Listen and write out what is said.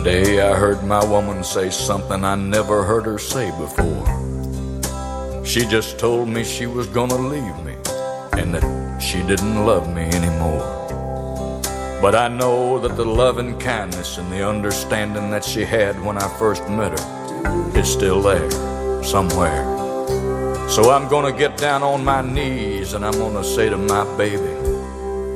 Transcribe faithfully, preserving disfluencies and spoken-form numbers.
Today I heard my woman say something I never heard her say before. She just told me she was gonna leave me and that she didn't love me anymore. But I know that the love and kindness and the understanding that she had when I first met her is still there somewhere. So I'm gonna get down on my knees and I'm gonna say to my baby,